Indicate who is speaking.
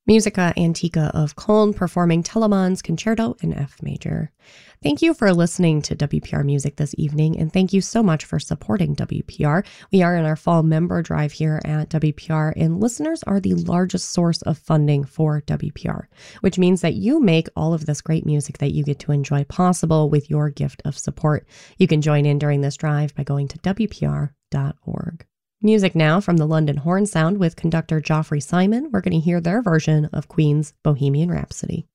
Speaker 1: Musica Antica of Köln performing Telemann's Concerto in F major. Thank you for listening to WPR Music this evening, and thank you so much for supporting WPR. We are in our fall member drive here at WPR, and listeners are the largest source of funding for WPR, which means that you make all of this great music that you get to enjoy possible with your gift of support. You can join in during this drive by going to WPR.org. Music now from the London Horn Sound with conductor Geoffrey Simon. We're going to hear their version of Queen's Bohemian Rhapsody.